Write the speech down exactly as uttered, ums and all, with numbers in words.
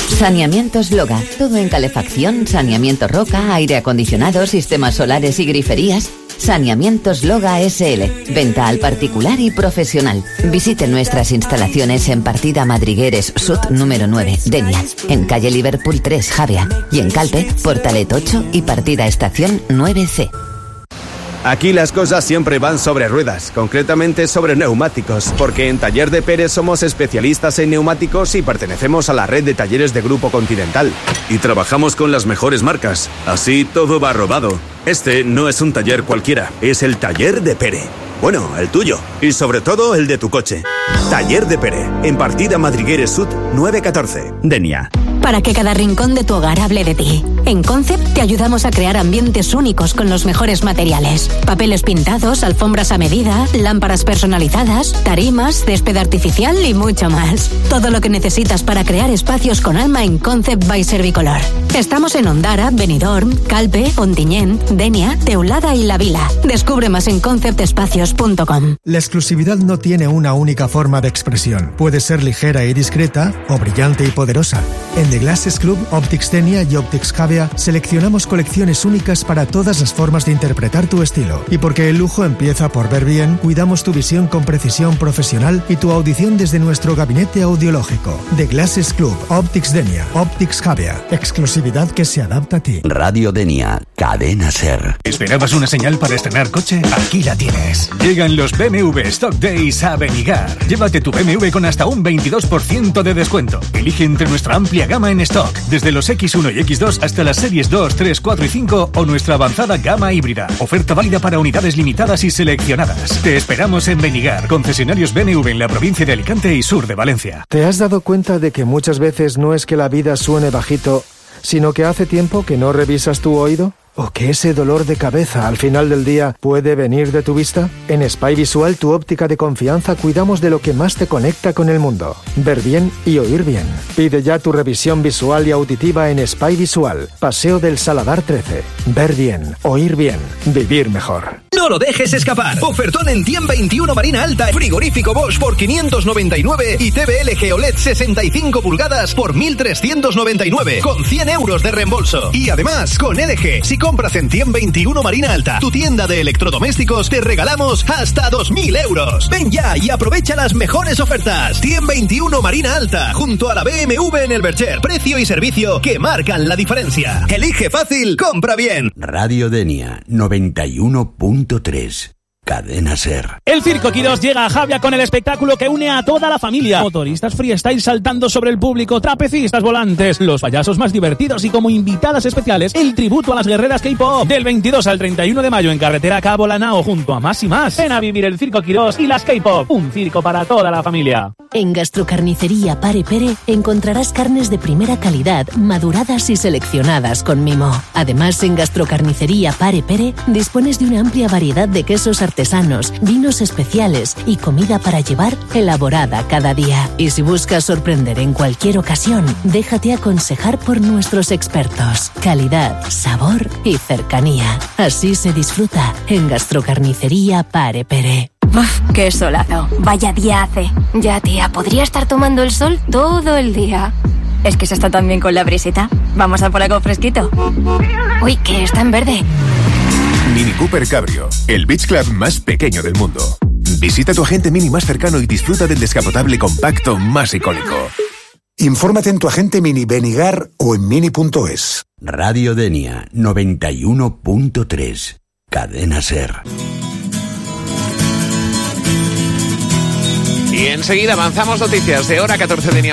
Saneamientos Loga. Todo en calefacción, saneamiento roca, aire acondicionado, sistemas solares y griferías. Saneamientos Loga S L. Venta al particular y profesional. Visite nuestras instalaciones en Partida Madrigueres Sud número nueve, Denia. En calle Liverpool tres, Javea. Y en Calpe, Portalet ocho y Partida Estación nueve C. Aquí las cosas siempre van sobre ruedas, concretamente sobre neumáticos, porque en Taller de Pérez somos especialistas en neumáticos y pertenecemos a la red de talleres de Grupo Continental. Y trabajamos con las mejores marcas, así todo va rodado. Este no es un taller cualquiera, es el Taller de Pérez. Bueno, el tuyo. Y sobre todo el de tu coche. Taller de Pérez, en Partida Madrigueres Sud nueve catorce, Denia. Para que cada rincón de tu hogar hable de ti. En Concept te ayudamos a crear ambientes únicos con los mejores materiales. Papeles pintados, alfombras a medida, lámparas personalizadas, tarimas, césped artificial y mucho más. Todo lo que necesitas para crear espacios con alma en Concept by Servicolor. Estamos en Ondara, Benidorm, Calpe, Ontinyent, Denia, Teulada y La Vila. Descubre más en concept espacios punto com. La exclusividad no tiene una única forma de expresión. Puede ser ligera y discreta o brillante y poderosa. En The Glasses Club, Optics Denia y Optics Javea seleccionamos colecciones únicas para todas las formas de interpretar tu estilo. Y porque el lujo empieza por ver bien, cuidamos tu visión con precisión profesional y tu audición desde nuestro gabinete audiológico. The Glasses Club, Optics Denia, Optics Javea. Exclusividad que se adapta a ti. Radio Denia, cadena SER. ¿Esperabas una señal para estrenar coche? Aquí la tienes. Llegan los B M W Stock Days a Benigar. Llévate tu B M W con hasta un veintidós por ciento de descuento. Elige entre nuestra amplia gama en stock, desde los equis uno y equis dos hasta las series dos, tres, cuatro y cinco o nuestra avanzada gama híbrida. Oferta válida para unidades limitadas y seleccionadas. Te esperamos en Benigar, concesionarios B M W en la provincia de Alicante y sur de Valencia. ¿Te has dado cuenta de que muchas veces no es que la vida suene bajito, sino que hace tiempo que no revisas tu oído? ¿O que ese dolor de cabeza al final del día puede venir de tu vista? En Spy Visual, tu óptica de confianza, cuidamos de lo que más te conecta con el mundo. Ver bien y oír bien. Pide ya tu revisión visual y auditiva en Spy Visual, Paseo del Saladar trece. Ver bien, oír bien, vivir mejor. No lo dejes escapar. Ofertón en Tiem veintiuno Marina Alta. Frigorífico Bosch por quinientos noventa y nueve y T V L G O L E D sesenta y cinco pulgadas por mil trescientos noventa y nueve con cien euros de reembolso. Y además, con L G, si compras en Tiem veintiuno Marina Alta, tu tienda de electrodomésticos, te regalamos hasta dos mil euros. Ven ya y aprovecha las mejores ofertas. Tiem veintiuno Marina Alta, junto a la B M W en el Bercher. Precio y servicio que marcan la diferencia. Elige fácil, compra bien. Radio Denia noventa y uno punto tres. Cadena SER. El Circo Quirós llega a Javia con el espectáculo que une a toda la familia. Motoristas freestyle saltando sobre el público, trapecistas volantes, los payasos más divertidos y como invitadas especiales, el tributo a las guerreras K-pop. Del veintidós al treinta y uno de mayo en carretera Cabo Lanao junto a Más y Más. Ven a vivir el Circo Quirós y las K-pop. Un circo para toda la familia. En Gastrocarnicería Pare Pere encontrarás carnes de primera calidad, maduradas y seleccionadas con mimo. Además, en Gastrocarnicería Pare Pere dispones de una amplia variedad de quesos artesanos, vinos especiales y comida para llevar elaborada cada día. Y si buscas sorprender en cualquier ocasión, déjate aconsejar por nuestros expertos. Calidad, sabor y cercanía. Así se disfruta en Gastrocarnicería Pare Pere. Uf, qué solazo. Vaya día hace. Ya, tía, podría estar tomando el sol todo el día. Es que se está tan bien con la brisita. Vamos a por algo fresquito. Uy, que está en verde. Mini Cooper Cabrio, el beach club más pequeño del mundo. Visita tu agente Mini más cercano y disfruta del descapotable compacto más icónico. Infórmate en tu agente Mini Benigar o en mini punto es. Radio Denia noventa y uno punto tres. Cadena SER. Y enseguida avanzamos noticias de hora catorce de